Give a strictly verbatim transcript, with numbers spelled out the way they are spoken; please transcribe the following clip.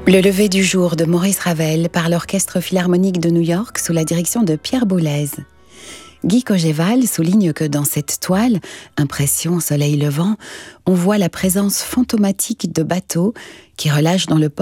Le lever du jour de Maurice Ravel par l'Orchestre Philharmonique de New York sous la direction de Pierre Boulez. Guy Cogeval souligne que dans cette toile, Impression soleil levant, on voit la présence fantomatique de bateaux qui relâchent dans le port